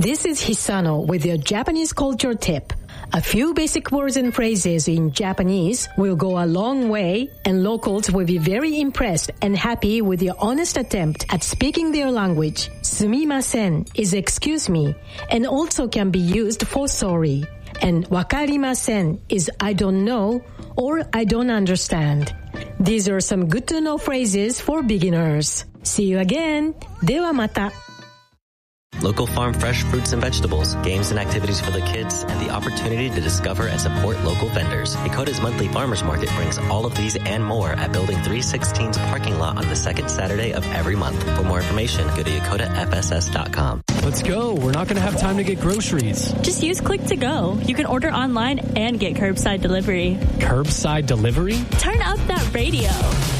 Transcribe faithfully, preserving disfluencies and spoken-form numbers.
This is Hisano with your Japanese culture tip. A few basic words and phrases in Japanese will go a long way, and locals will be very impressed and happy with your honest attempt at speaking their language. Sumimasen is excuse me, and also can be used for sorry. And wakarimasen is I don't know or I don't understand. These are some good to know phrases for beginners. See you again. ではまた. Local farm fresh fruits and vegetables, games and activities for the kids, and the opportunity to discover and support local vendors. Ecota's monthly farmers market brings all of these and more at Building three sixteen's parking lot on the second Saturday of every month. For more information, go to ecota f s s dot com. Let's go. We're not going to have time to get groceries. Just use Click to Go. You can order online and get curbside delivery. Curbside delivery? Turn up that radio.